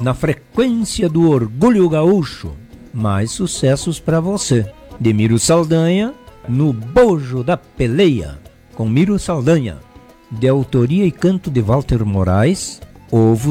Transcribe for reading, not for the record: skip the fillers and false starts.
na frequência do orgulho gaúcho. Mais sucessos para você. De Miro Saldanha, no Bojo da Peleia, com Miro Saldanha. De autoria e canto de Walter Moraes, Ovo